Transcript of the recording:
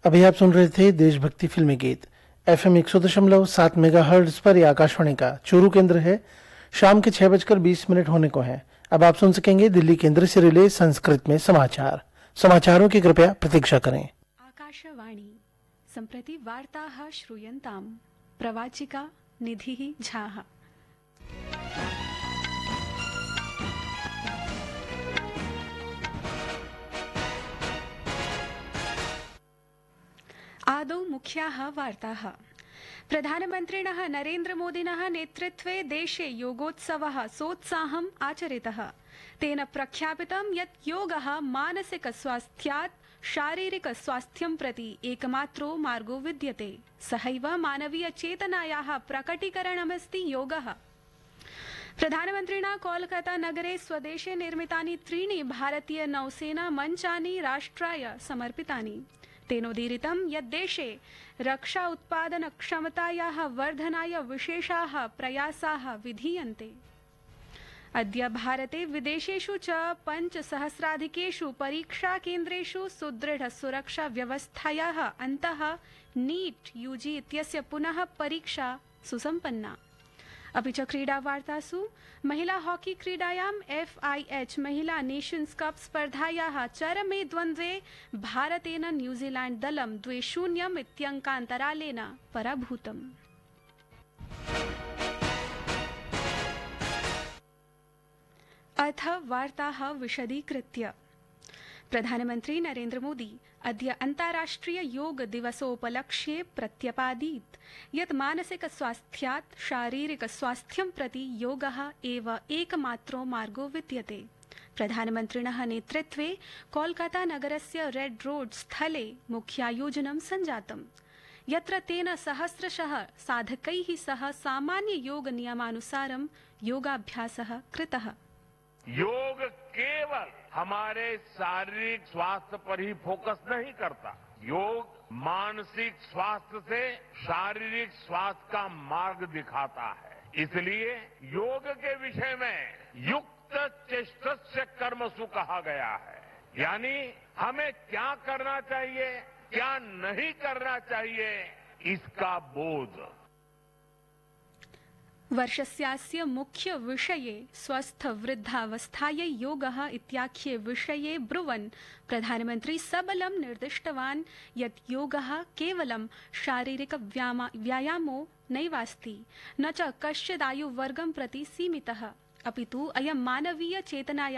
अभी आप सुन रहे थे देशभक्ति फिल्मी गीत। FM 100.7 मेगाहर्ट्ज पर यह आकाशवाणी का चूरू केंद्र है। शाम के 6:20 होने को है। अब आप सुन सकेंगे दिल्ली केंद्र से रिले संस्कृत में समाचार। समाचारों की कृपया प्रतीक्षा करें। आकाशवाणी सम्प्रति वार्ताः श्रूयन्ताम्। प्रवाचिका निधिः झाः। आदौ मुख्याः वार्ताः। प्रधानमन्त्रिणः नरेन्द्रमोदिनः नेतृत्वे देशे योगोत्सवः सोत्साहम् आचरितः। तेन प्रख्यापितं यत् योगः मानसिकस्वास्थ्यात् शारीरिकस्वास्थ्यं प्रति एकमात्रो मार्गो विद्यते। सहैव मानवीयचेतनायाः प्रकटीकरणमस्ति योगः। प्रधानमन्त्रिणा कोलकाता नगरे स्वदेशे निर्मितानि 3 भारतीय नौसेना मञ्चानि राष्ट्राय समर्पितानि। तेनोदीरितं यत् देशे रक्षा उत्पादन क्षमतायाः वर्धनाय विशेषाः प्रयासाः विधीयन्ते। अद्य भारते विदेशेषु च 5,000,000 परीक्षा केन्द्रेषु सुदृढ सुरक्षा व्यवस्थायाः अन्तः नीट यूजी इत्यस्य पुनः परीक्षा सुसम्पन्ना। अपि च क्रीडावार्तासु महिला हॉकी क्रीडायां FIH महिला नेशन्स कप स्पर्धायाः चरमे द्वन्द्वे भारतेन न्यूजीलैंड दलं 2-0 इत्यङ्कान्तरालेन पराभूतम्। अथ वार्ताः विशदीकृत्य। प्रधानमन्त्री नरेन्द्र मोदी अद्य अन्ताराष्ट्रिय योग दिवसोपलक्ष्ये प्रत्यपादीत् यत् मानसिक स्वास्थ्यात् शारीरिक स्वास्थ्यं प्रति योगः एव एकमात्रो मार्गो विद्यते। प्रधानमन्त्रिणः नेतृत्वे कोलकाता नगरस्य रेड रोड स्थले मुख्यायोजनं सञ्जातम्, यत्र तेन सहस्रशः साधकैः सह सामान्य योग नियमानुसारं योगाभ्यासः कृतः। योग केवल हमारे शारीरिक स्वास्थ्य पर ही फोकस नहीं करता। योग मानसिक स्वास्थ्य से शारीरिक स्वास्थ्य का मार्ग दिखाता है। इसलिए योग के विषय में युक्त चेष्टस्य कर्मसु कहा गया है। यानी हमें क्या करना चाहिए, क्या नहीं करना चाहिए, इसका बोध। वर्षस्यास्य मुख्य विषये स्वस्थ वृद्धावस्थायै योगः इत्याख्ये विषये ब्रुवन् प्रधानमन्त्री सबलं निर्दिष्टवान् यत् योगः केवलं शारीरिक व्यायामो नैवास्ति, न च कश्चिदायुवर्गं प्रति सीमितः, अपितु अयं मानवीय चेतनाया